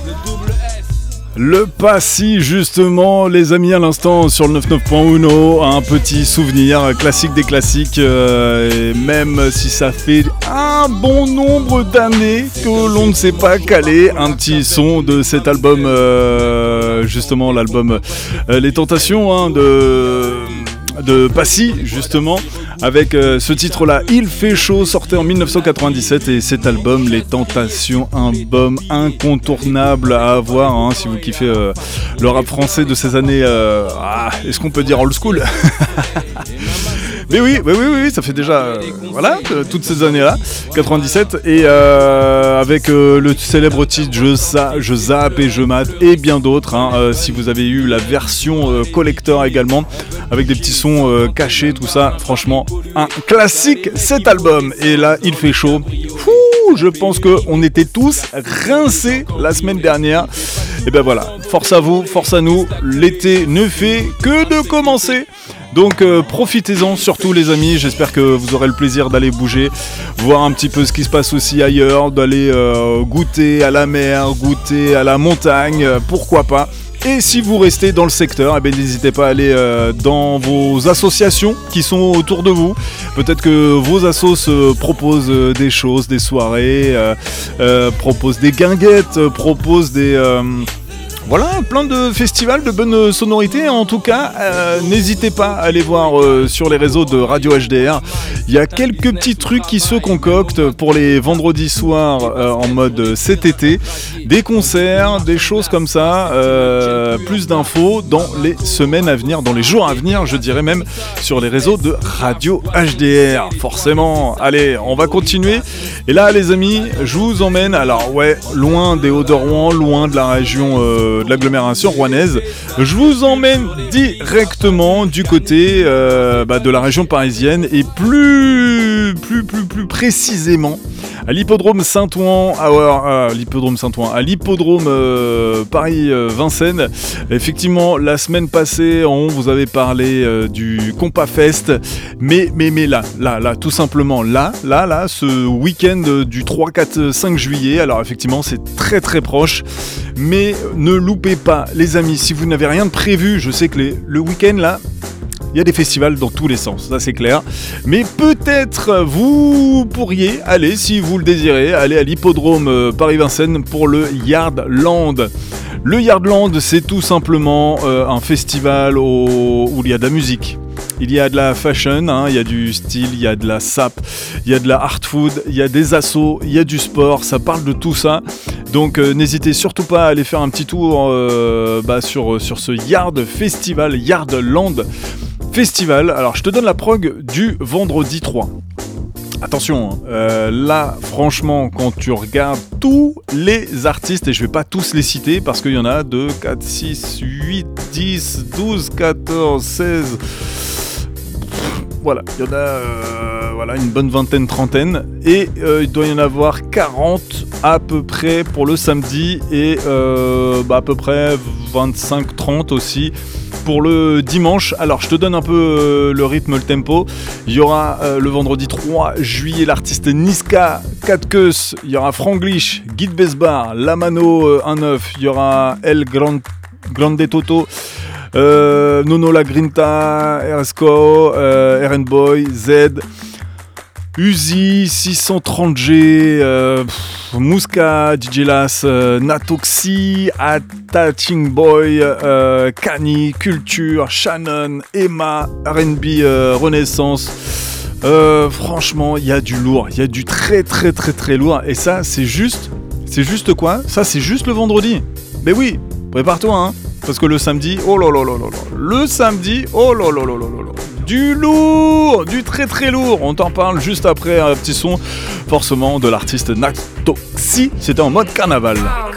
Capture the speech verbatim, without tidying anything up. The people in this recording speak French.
Le Passy, justement, les amis, à l'instant sur le quatre-vingt-neuf point un, un petit souvenir classique des classiques, euh, et même si ça fait un bon nombre d'années que l'on ne s'est pas calé, un petit son de cet album, euh, justement l'album euh, Les Tentations hein, de, de Passy, justement. Avec euh, ce titre-là, Il fait chaud, sortait en dix-neuf cent quatre-vingt-dix-sept, et cet album, Les Tentations, un album incontournable à avoir, hein, si vous kiffez euh, le rap français de ces années, euh, ah, est-ce qu'on peut dire old school? Mais oui, oui, oui, oui, ça fait déjà, euh, voilà, euh, toutes ces années-là, quatre-vingt-dix-sept, et euh, avec euh, le célèbre titre Je, za- je zappe et je mate, et bien d'autres, hein, euh, si vous avez eu la version euh, collector également, avec des petits sons euh, cachés, tout ça, franchement, un classique cet album. Et là, il fait chaud. Fouh, je pense qu'on était tous rincés la semaine dernière. Et ben voilà, force à vous, force à nous, l'été ne fait que de commencer. Donc euh, profitez-en surtout les amis, j'espère que vous aurez le plaisir d'aller bouger, voir un petit peu ce qui se passe aussi ailleurs, d'aller euh, goûter à la mer, goûter à la montagne, euh, pourquoi pas. Et si vous restez dans le secteur, eh bien, n'hésitez pas à aller euh, dans vos associations qui sont autour de vous. Peut-être que vos assos euh, proposent euh, des choses, des soirées, euh, euh, proposent des guinguettes, euh, proposent des... Euh, Voilà, plein de festivals, de bonnes sonorités. En tout cas, euh, n'hésitez pas à aller voir euh, sur les réseaux de Radio H D R. Il y a quelques petits trucs qui se concoctent pour les vendredis soirs euh, en mode cet été. Des concerts, des choses comme ça. Euh, plus d'infos dans les semaines à venir, dans les jours à venir, je dirais même, sur les réseaux de Radio H D R. Forcément. Allez, on va continuer. Et là, les amis, je vous emmène, alors ouais, loin des Hauts-de-Rouen, loin de la région... Euh, de l'agglomération rouennaise, je vous emmène directement du côté euh, bah, de la région parisienne et plus, plus, plus, plus précisément à l'hippodrome Saint-Ouen, alors, à l'hippodrome Saint-Ouen, à l'hippodrome euh, Paris-Vincennes. Effectivement, la semaine passée, on vous avait parlé euh, du Compa Fest, mais, mais, mais là, là, là, tout simplement, là, là, là, ce week-end du trois, quatre, cinq juillet, alors effectivement, c'est très, très proche, mais ne loupez pas, les amis, si vous n'avez rien de prévu, je sais que les, le week-end, là, il y a des festivals dans tous les sens, ça c'est clair. Mais peut-être vous pourriez aller, si vous le désirez, aller à l'hippodrome Paris-Vincennes pour le Yardland. Le Yardland, c'est tout simplement euh, un festival au... où il y a de la musique. Il y a de la fashion, hein, il y a du style, il y a de la sap, il y a de la art food, il y a des assos, il y a du sport, ça parle de tout ça. Donc euh, n'hésitez surtout pas à aller faire un petit tour euh, bah, sur, sur ce Yard Festival, Yardland Festival. Alors je te donne la prog du vendredi trois. Attention, euh, là franchement quand tu regardes tous les artistes, et je vais pas tous les citer parce qu'il y en a deux, quatre, six, huit, dix, douze, quatorze, seize... Voilà, il y en a euh, voilà, une bonne vingtaine, trentaine, et euh, il doit y en avoir quarante à peu près pour le samedi, et euh, bah, à peu près vingt-cinq trente aussi pour le dimanche. Alors je te donne un peu euh, le rythme, le tempo. Il y aura euh, le vendredi trois juillet l'artiste Niska, Katkeus, il y aura Franglish, Guide Besbar, Lamano euh, un neuf, il y aura El Grand, Grande Toto, Euh, Nono La Grinta, R S C O, euh, R N Boy, Z, Uzi, six cent trente G, euh, Mouska, D J Las, euh, Natoxi, Attaching Boy, euh, Kanye, Culture, Shannon, Emma, R and B, euh, Renaissance. Euh, franchement, il y a du lourd, il y a du très très très très lourd. Et ça, c'est juste, c'est juste quoi ? Ça, c'est juste le vendredi. Mais oui, prépare-toi, hein. Parce que le samedi, oh là là là là là, le samedi, oh là là là là là là, du lourd, du très très lourd. On t'en parle juste après un petit son, forcément, de l'artiste Natoxi. C'était en mode carnaval.